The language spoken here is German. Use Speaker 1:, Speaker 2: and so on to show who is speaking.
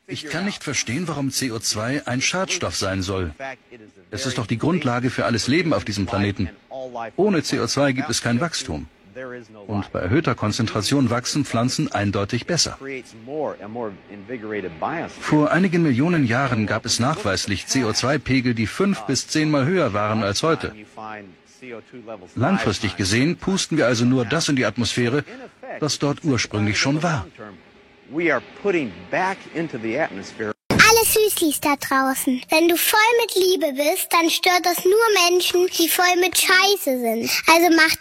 Speaker 1: Ich kann nicht verstehen, warum CO2 ein Schadstoff sein soll. Es ist doch die Grundlage für alles Leben auf diesem Planeten. Ohne CO2 gibt es kein Wachstum. Und bei erhöhter Konzentration wachsen Pflanzen eindeutig besser. Vor einigen Millionen Jahren gab es nachweislich CO2-Pegel, die 5 bis 10 Mal höher waren als heute. Langfristig gesehen pusten wir also nur das in die Atmosphäre, was dort ursprünglich schon war.
Speaker 2: Alle Süßlis da draußen. Wenn du voll mit Liebe bist, dann stört das nur Menschen, die voll mit Scheiße sind. Also mach